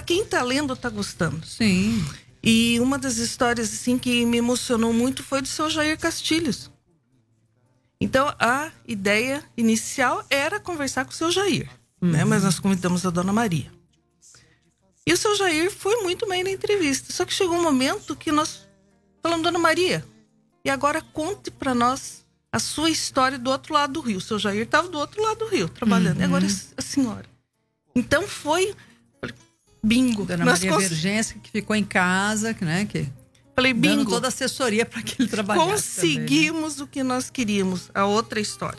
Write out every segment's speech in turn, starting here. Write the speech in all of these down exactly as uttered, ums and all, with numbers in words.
quem tá lendo, tá gostando. Sim. E uma das histórias, assim, que me emocionou muito foi do seu Jair Castilhos. Então, a ideia inicial era conversar com o seu Jair, uhum. né? Mas nós convidamos a Dona Maria. E o seu Jair foi muito bem na entrevista. Só que chegou um momento que nós falamos, Dona Maria, e agora conte para nós a sua história do outro lado do rio. O seu Jair estava do outro lado do rio, trabalhando. Uhum. E agora a senhora. Então foi bingo. Dona Maria cons... Vergência, que ficou em casa, né? Que... Falei, bingo. Dando toda a assessoria para que ele trabalhasse. Conseguimos também, né? O que nós queríamos, a outra história.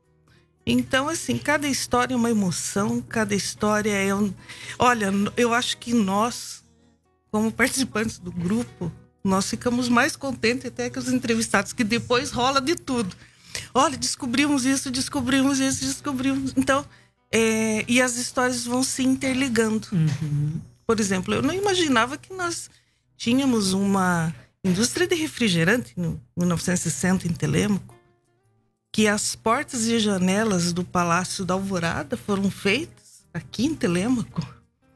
Então, assim, cada história é uma emoção, cada história é um... Olha, eu acho que nós, como participantes do grupo, nós ficamos mais contentes até que os entrevistados, que depois rola de tudo. Olha, descobrimos isso, descobrimos isso, descobrimos... Então, é... e as histórias vão se interligando. Uhum. Por exemplo, eu não imaginava que nós... Tínhamos uma indústria de refrigerante em mil novecentos e sessenta em Telêmaco, que as portas e janelas do Palácio da Alvorada foram feitas aqui em Telêmaco.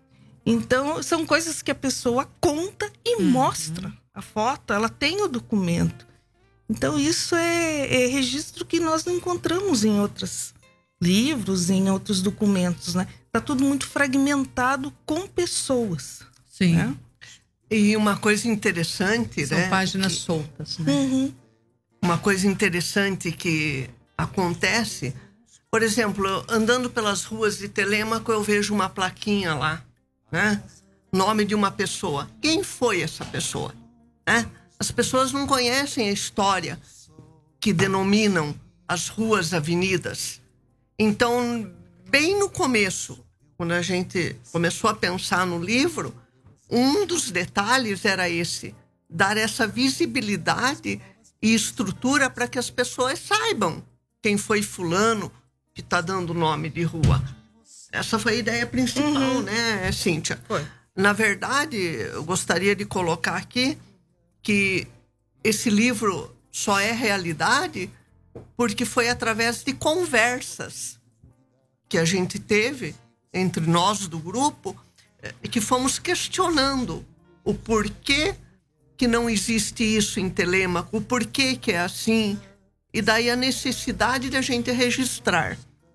Então, são coisas que a pessoa conta e uhum. mostra a foto, ela tem o documento. Então, isso é, é registro que nós não encontramos em outros livros, em outros documentos, né? Tá tudo muito fragmentado com pessoas. Sim. Né? E uma coisa interessante, São né? páginas que, soltas, né? Uhum. Uma coisa interessante que acontece, por exemplo, andando pelas ruas de Telêmaco, eu vejo uma plaquinha lá, né? Nome de uma pessoa. Quem foi essa pessoa? Né? As pessoas não conhecem a história que denominam as ruas, avenidas. Então, bem no começo, quando a gente começou a pensar no livro, um dos detalhes era esse, dar essa visibilidade e estrutura para que as pessoas saibam quem foi fulano que está dando o nome de rua. Essa foi a ideia principal, uhum. né, Cíntia? Foi. Na verdade, eu gostaria de colocar aqui que esse livro só é realidade porque foi através de conversas que a gente teve entre nós do grupo, que fomos questionando o porquê que não existe isso em Telêmaco, o porquê que é assim, e daí a necessidade de a gente registrar.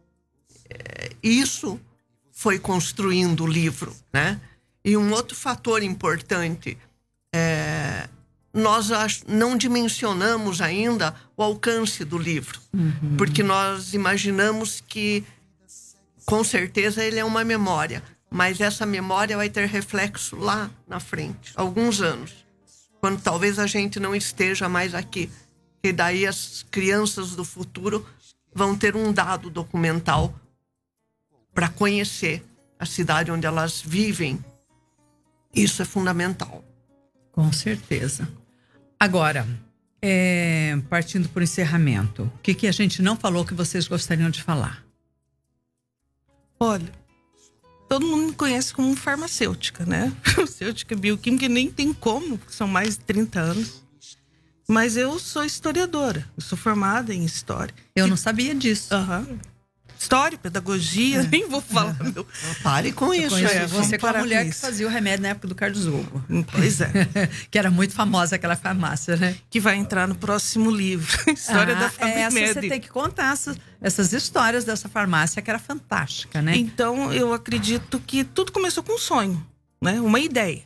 Isso foi construindo o livro, né? E um outro fator importante, é, nós não dimensionamos ainda o alcance do livro, uhum. porque nós imaginamos que, com certeza, ele é uma memória, mas essa memória vai ter reflexo lá na frente, alguns anos, quando talvez a gente não esteja mais aqui. E daí as crianças do futuro vão ter um dado documental para conhecer a cidade onde elas vivem. Isso é fundamental. Com certeza. Agora, é, partindo para o encerramento, o que, que a gente não falou que vocês gostariam de falar? Olha, todo mundo me conhece como farmacêutica, né? Farmacêutica, bioquímica, nem tem como, são mais de trinta anos. Mas eu sou historiadora, eu sou formada em história. Eu e... não sabia disso. Uhum. História, pedagogia, é. nem vou falar. Meu. Pare com eu isso. É, você com a mulher que fazia o remédio na época do Cardozogo. Pois é. Que era muito famosa aquela farmácia, né? Que vai entrar no próximo livro. História ah, da Fabimed. Essa você tem que contar essas, essas histórias dessa farmácia que era fantástica, né? Então, eu acredito que tudo começou com um sonho, né? Uma ideia.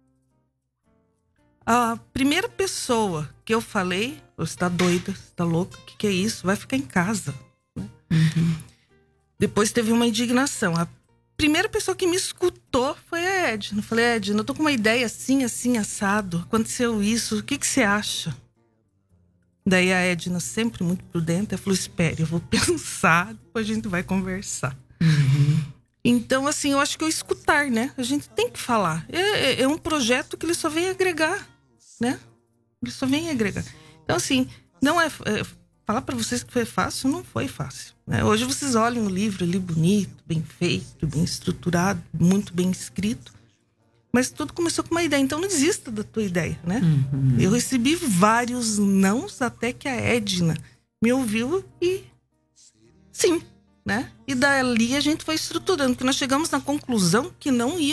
A primeira pessoa que eu falei, você tá doida, você tá louca, o que, que é isso? Vai ficar em casa. Né? Uhum. Depois teve uma indignação. A primeira pessoa que me escutou foi a Edna. Eu falei, Edna, eu tô com uma ideia assim, assim, assado. Aconteceu isso, o que, que você acha? Daí a Edna, sempre muito prudente, ela falou, espere, eu vou pensar, depois a gente vai conversar. Uhum. Então, assim, eu acho que é o escutar, né? A gente tem que falar. É, é um projeto que ele só vem agregar, né? Ele só vem agregar. Então, assim, não é... é falar para vocês que foi fácil, não foi fácil. Né? Hoje vocês olham o livro ali bonito, bem feito, bem estruturado, muito bem escrito. Mas tudo começou com uma ideia. Então não desista da tua ideia, né? Uhum. Eu recebi vários nãos até que a Edna me ouviu e sim, né? E dali a gente foi estruturando, porque nós chegamos na conclusão que não ia